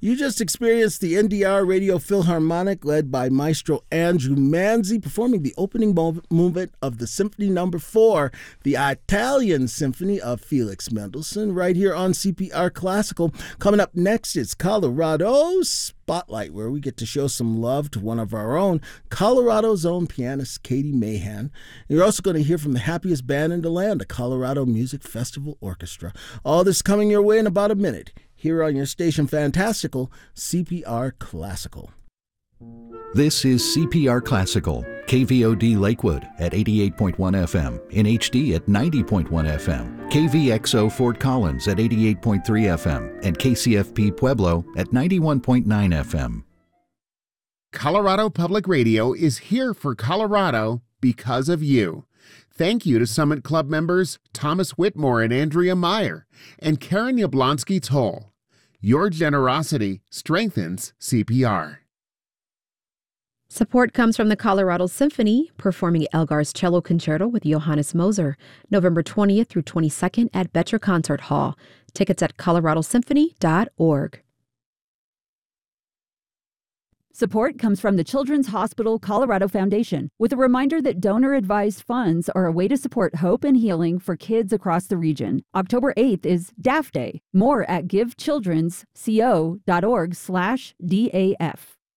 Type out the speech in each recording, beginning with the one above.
You just experienced the NDR Radio Philharmonic, led by Maestro Andrew Manzi, performing the opening movement of the Symphony No. 4, the Italian Symphony of Felix Mendelssohn, right here on CPR Classical. Coming up next is Colorado's Spotlight, where we get to show some love to one of our own, Colorado's own pianist, Katie Mahan. You're also going to hear from the happiest band in the land, the Colorado Music Festival Orchestra. All this coming your way in about a minute, here on your station Fantastical, CPR Classical. This is CPR Classical, KVOD Lakewood at 88.1 FM, in HD at 90.1 FM, KVXO Fort Collins at 88.3 FM, and KCFP Pueblo at 91.9 FM. Colorado Public Radio is here for Colorado because of you. Thank you to Summit Club members Thomas Whitmore and Andrea Meyer, and Karen Yablonsky-Toll. Your generosity strengthens CPR. Support comes from the Colorado Symphony, performing Elgar's Cello Concerto with Johannes Moser, November 20th through 22nd at Betcher Concert Hall. Tickets at coloradosymphony.org. Support comes from the Children's Hospital Colorado Foundation, with a reminder that donor-advised funds are a way to support hope and healing for kids across the region. October 8th is DAF Day. More at givechildrensco.org/DAF.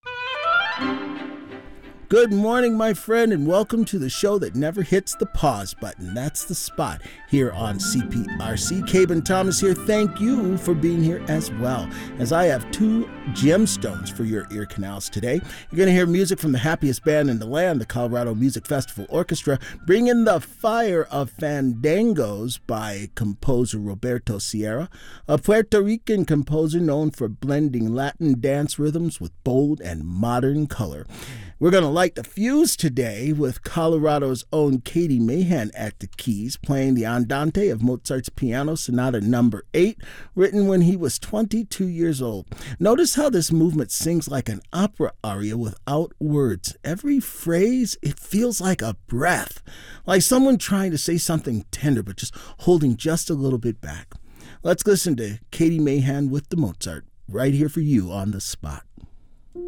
Good morning, my friend, and welcome to the show that never hits the pause button. That's the spot here on CPRC. Caben Thomas here. Thank you for being here as well, as I have two gemstones for your ear canals today. You're going to hear music from the happiest band in the land, the Colorado Music Festival Orchestra, bring in the fire of fandangos by composer Roberto Sierra, a Puerto Rican composer known for blending Latin dance rhythms with bold and modern color. We're going to light the fuse today with Colorado's own Katie Mahan at the keys, playing the Andante of Mozart's Piano Sonata No. 8, written when he was 22 years old. Notice how this movement sings like an opera aria without words. Every phrase, it feels like a breath, like someone trying to say something tender but just holding just a little bit back. Let's listen to Katie Mahan with the Mozart, right here for you on The Spot.